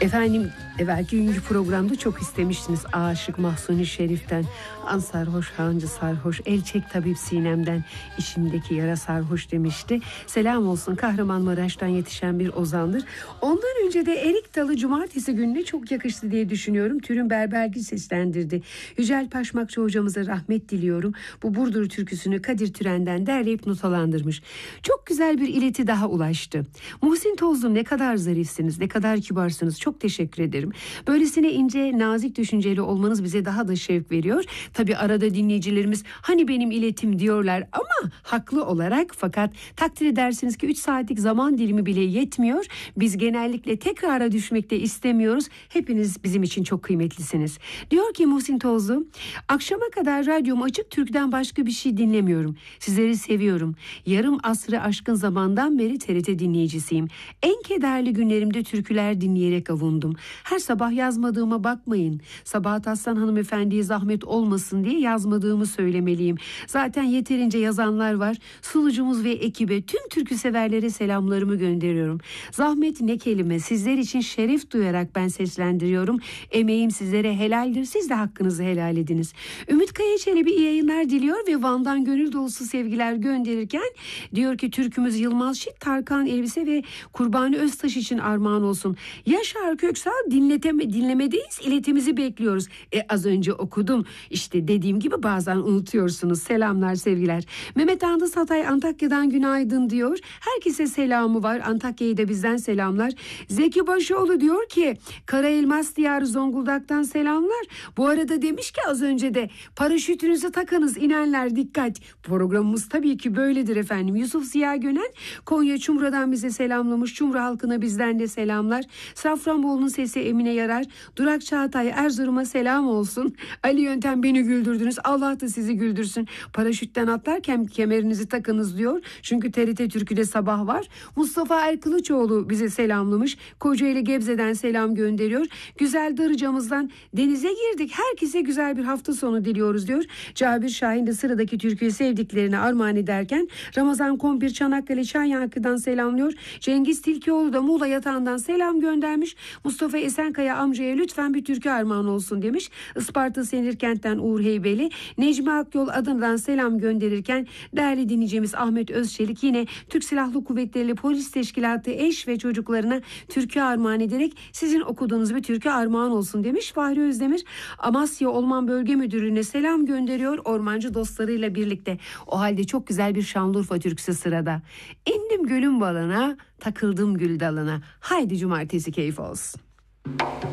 Efendim, evvelki günkü programda çok istemiştiniz. Aşık Mahsuni Şerif'ten, an sarhoş hancı sarhoş, el çek tabip sinemden, içimdeki yara sarhoş demişti. Selam olsun, Kahramanmaraş'tan yetişen bir ozandır. Ondan önce de Erik Dalı Cumartesi gününe çok yakıştı diye düşünüyorum. Türün Berbergi seslendirdi. Yücel Paşmakçı hocamıza rahmet diliyorum. Bu Burdur türküsünü Kadir Türen'den derleyip notalandırmış. Çok güzel bir ileti daha ulaştı. Muhsin Tozlu, ne kadar zarifsiniz, ne kadar kibarsınız. Çok teşekkür ederim. Böylesine ince, nazik düşünceli olmanız bize daha da şevk veriyor. Tabii arada dinleyicilerimiz hani benim iletim diyorlar ama haklı olarak, fakat takdir edersiniz ki 3 saatlik zaman dilimi bile yetmiyor. Biz genellikle tekrara düşmek de istemiyoruz. Hepiniz bizim için çok kıymetlisiniz. Diyor ki Muhsin Tozlu, akşama kadar radyom açık, türküden başka bir şey dinlemiyorum. Sizleri seviyorum. Yarım asrı aşkın zamandan beri TRT dinleyicisiyim. En kederli günlerimde türküler dinleyerek avundum. Her sabah yazmadığıma bakmayın. Sabahat Aslan hanımefendiye zahmet olmasın diye yazmadığımı söylemeliyim. Zaten yeterince yazanlar var. Sunucumuz ve ekibe, tüm türkü severlere selamlarımı gönderiyorum. Zahmet ne kelime, sizler için şeref duyarak ben seslendiriyorum. Emeğim sizlere helaldir. Siz de hakkınızı helal ediniz. Ümit Kaya Çelebi iyi yayınlar diliyor ve Van'dan gönül dolusu sevgiler gönderirken diyor ki türkümüz Yılmaz Şit, Tarkan Elbise ve Kurbani Öztaş için armağan olsun. Yaşar Köksal, dinlemedeyiz, iletimizi bekliyoruz. Az önce okudum. İşte dediğim gibi bazen unutuyorsunuz. Selamlar, sevgiler. Mehmet Andız Hatay Antakya'dan günaydın diyor. Herkese selamı var. Antakya'ya da bizden selamlar. Zeki Başoğlu diyor ki Kara Elmas Diyarı Zonguldak'tan selamlar. Bu arada demiş ki az önce de paraşütünüzü takınız inenler, dikkat. Programımız tabii ki böyledir efendim. Yusuf Ziya Gönen Konya Çumra'dan bize selamlamış. Çumra halkına bizden de selamlar. Safranbolu'nun sesi Emine Yarar. Durak Çağatay Erzurum'a selam olsun. Ali Yöntem, beni güldürdünüz. Allah da sizi güldürsün. Paraşütten atlarken kemerinizi takınız diyor. Çünkü TRT Türkü'de sabah var. Mustafa Erkılıçoğlu bize selamlamış. Kocaeli Gebze'den selam gönderiyor. Güzel Darıca'mızdan denize girdik. Herkese güzel bir hafta sonu diliyoruz diyor. Cabir Şahin de sıradaki türküyü sevdiklerine armağan ederken Ramazan Kompir Çanakkale Çanyankı'dan selamlıyor. Cengiz Tilkioğlu da Muğla Yatağı'ndan selam göndermiş. Mustafa Esenkaya amcaya lütfen bir türkü armağan olsun demiş. Isparta Senirkent'ten Uğur Heybeli. Necmi Akyol Adana'dan selam gönderirken değerli dinleyicimiz Ahmet Özçelik yine Türk Silahlı Kuvvetleri Polis Teşkilatı eş ve çocuklarına türkü armağan ederek sizin okuduğunuz bir türkü armağan olsun demiş. Fahri Özdemir Amasya Orman Bölge Müdürlüğü'ne selam gönderiyor ormancı dostlarıyla birlikte. O halde çok güzel bir Şanlıurfa türküsü sırada. İndim gölün balına, takıldım gül dalına. Haydi cumartesi keyif olsun.